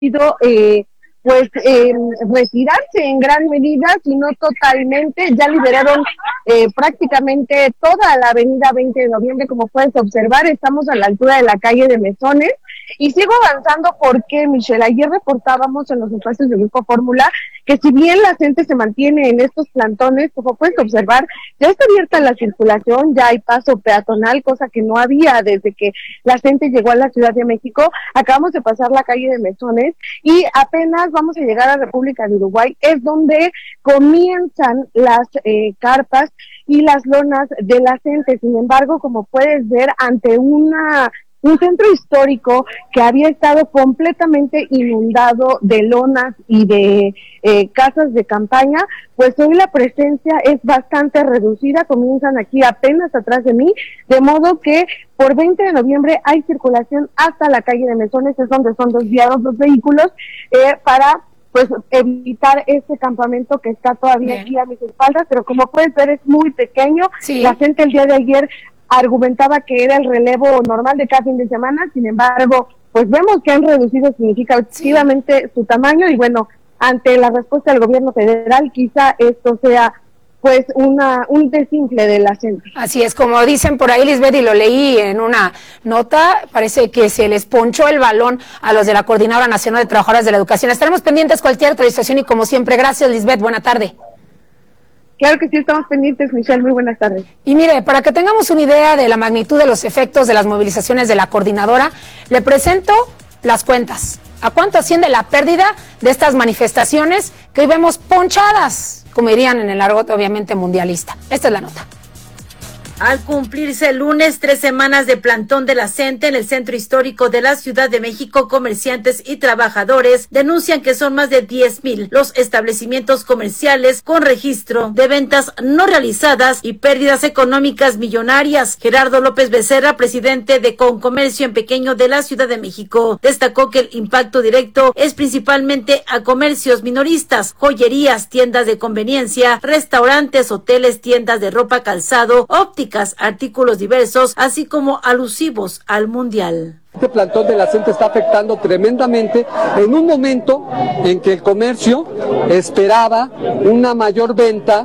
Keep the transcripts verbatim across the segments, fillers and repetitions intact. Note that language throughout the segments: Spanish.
eh, pues eh, retirarse en gran medida, si no totalmente. Ya liberaron eh, prácticamente toda la avenida veinte de noviembre, como puedes observar. Estamos a la altura de la calle de Mesones, y sigo avanzando porque, Michelle, ayer reportábamos en los espacios de Grupo Fórmula que si bien la gente se mantiene en estos plantones, como puedes observar, ya está abierta la circulación, ya hay paso peatonal, cosa que no había desde que la gente llegó a la Ciudad de México. Acabamos de pasar la calle de Mesones y apenas vamos a llegar a República de Uruguay, es donde comienzan las eh, carpas y las lonas de la gente. Sin embargo, como puedes ver, ante una un centro histórico que había estado completamente inundado de lonas y de eh, casas de campaña, pues hoy la presencia es bastante reducida. Comienzan aquí apenas atrás de mí, de modo que por veinte de noviembre hay circulación hasta la calle de Mesones, es donde son desviados los vehículos, eh, para pues evitar este campamento que está todavía Bien. aquí a mis espaldas, pero como puedes ver es muy pequeño. Sí. La gente el día de ayer argumentaba que era el relevo normal de cada fin de semana, sin embargo, pues vemos que han reducido significativamente sí. su tamaño, y bueno, ante la respuesta del gobierno federal, quizá esto sea pues una un desinfle de la gente. Así es, como dicen por ahí, Lisbeth, y lo leí en una nota, parece que se les ponchó el balón a los de la Coordinadora Nacional de Trabajadoras de la Educación. Estaremos pendientes cualquier actualización y como siempre, gracias, Lisbeth, buena tarde. Claro que sí, estamos pendientes, Michelle, muy buenas tardes. Y mire, para que tengamos una idea de la magnitud de los efectos de las movilizaciones de la coordinadora, le presento las cuentas. ¿A cuánto asciende la pérdida de estas manifestaciones que hoy vemos ponchadas, como dirían en el argot obviamente mundialista? Esta es la nota. Al cumplirse el lunes tres semanas de plantón de la CENTE en el centro histórico de la Ciudad de México, comerciantes y trabajadores denuncian que son más de diez mil los establecimientos comerciales con registro de ventas no realizadas y pérdidas económicas millonarias. Gerardo López Becerra, presidente de Concomercio en Pequeño de la Ciudad de México, destacó que el impacto directo es principalmente a comercios minoristas, joyerías, tiendas de conveniencia, restaurantes, hoteles, tiendas de ropa, calzado, óptica, artículos diversos, así como alusivos al mundial. Este plantón de la CENTE está afectando tremendamente en un momento en que el comercio esperaba una mayor venta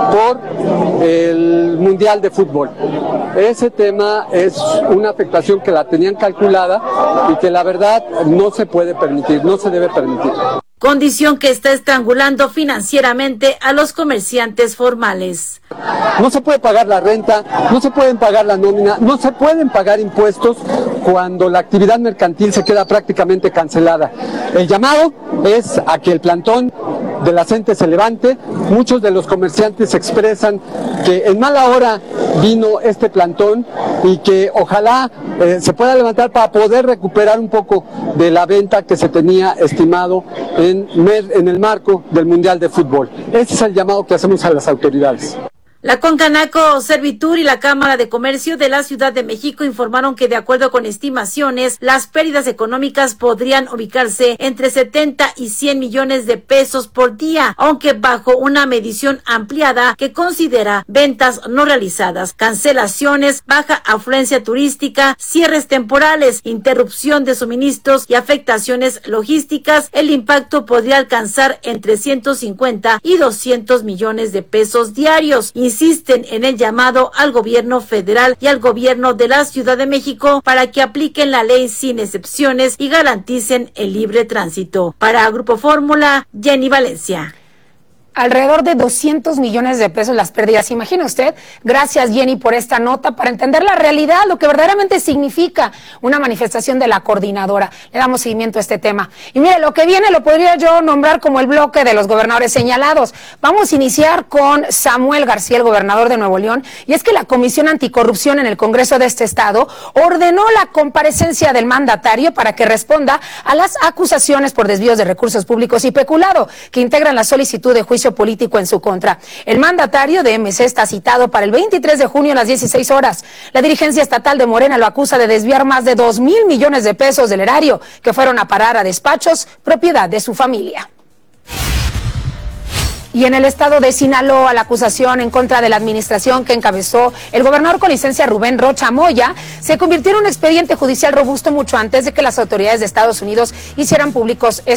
por el Mundial de Fútbol. Ese tema es una afectación que la tenían calculada y que la verdad no se puede permitir, no se debe permitir. Condición que está estrangulando financieramente a los comerciantes formales. No se puede pagar la renta, no se pueden pagar la nómina, no se pueden pagar impuestos cuando la actividad mercantil se queda prácticamente cancelada. El llamado es a que el plantón de la CENTE se levante. Muchos de los comerciantes expresan que en mala hora vino este plantón y que ojalá eh, se pueda levantar para poder recuperar un poco de la venta que se tenía estimado en, en el marco del Mundial de Fútbol. Ese es el llamado que hacemos a las autoridades. La Concanaco Servitur y la Cámara de Comercio de la Ciudad de México informaron que, de acuerdo con estimaciones, las pérdidas económicas podrían ubicarse entre setenta y cien millones de pesos por día, aunque bajo una medición ampliada que considera ventas no realizadas, cancelaciones, baja afluencia turística, cierres temporales, interrupción de suministros y afectaciones logísticas. El impacto podría alcanzar entre ciento cincuenta y doscientos millones de pesos diarios. Insisten en el llamado al gobierno federal y al gobierno de la Ciudad de México para que apliquen la ley sin excepciones y garanticen el libre tránsito. Para Grupo Fórmula, Jenny Valencia. Alrededor de doscientos millones de pesos las pérdidas. Imagina usted. Gracias, Jenny, por esta nota para entender la realidad, lo que verdaderamente significa una manifestación de la coordinadora. Le damos seguimiento a este tema. Y mire, lo que viene lo podría yo nombrar como el bloque de los gobernadores señalados. Vamos a iniciar con Samuel García, el gobernador de Nuevo León. Y es que la Comisión Anticorrupción en el Congreso de este estado ordenó la comparecencia del mandatario para que responda a las acusaciones por desvíos de recursos públicos y peculado que integran la solicitud de juicio político en su contra. El mandatario de M C está citado para el veintitrés de junio a las dieciséis horas. La dirigencia estatal de Morena lo acusa de desviar más de dos mil millones de pesos del erario que fueron a parar a despachos propiedad de su familia. Y en el estado de Sinaloa, la acusación en contra de la administración que encabezó el gobernador con licencia Rubén Rocha Moya se convirtió en un expediente judicial robusto mucho antes de que las autoridades de Estados Unidos hicieran públicos